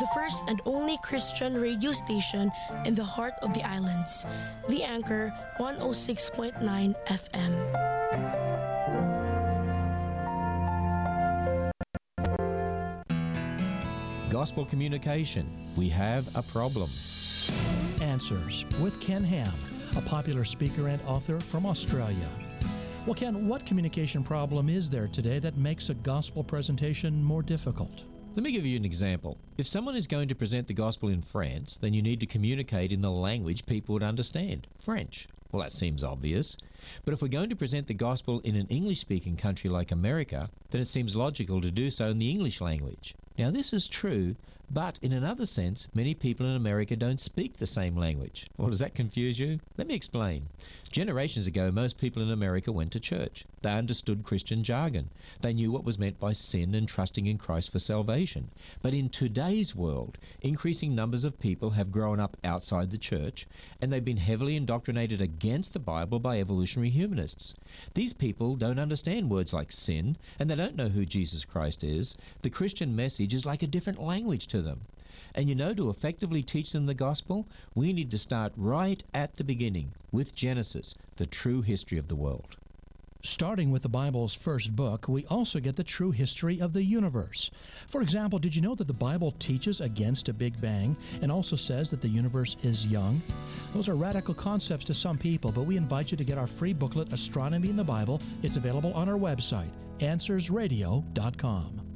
the first and only Christian radio station in the heart of the islands, The Anchor 106.9 FM. Gospel communication. We have a problem. Answers with Ken Ham, a popular speaker and author from Australia. Well, Ken, what communication problem is there today that makes a gospel presentation more difficult? Let me give you an example. If someone is going to present the gospel in France, then you need to communicate in the language people would understand, French. Well, that seems obvious. But if we're going to present the gospel in an English-speaking country like America, then it seems logical to do so in the English language. Now, this is true, but in another sense, many people in America don't speak the same language. Well, does that confuse you? Let me explain. Generations ago, most people in America went to church. They understood Christian jargon. They knew what was meant by sin and trusting in Christ for salvation. But in today's world, increasing numbers of people have grown up outside the church, and they've been heavily indoctrinated against the Bible by evolutionary humanists. These people don't understand words like sin, and they don't know who Jesus Christ is. The Christian message is like a different language to them. And to effectively teach them the gospel, we need to start right at the beginning with Genesis, the true history of the world. Starting with the Bible's first book, we also get the true history of the universe. For example, did you know that the Bible teaches against a Big Bang and also says that the universe is young? Those are radical concepts to some people, but we invite you to get our free booklet, Astronomy in the Bible. It's available on our website, AnswersRadio.com.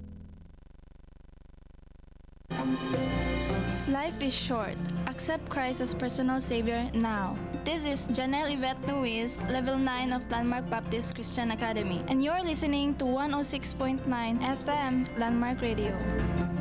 Life is short. Accept Christ as personal Savior now. This is Janelle Yvette Nuiz, Level 9 of Landmark Baptist Christian Academy, and you're listening to 106.9 FM Landmark Radio.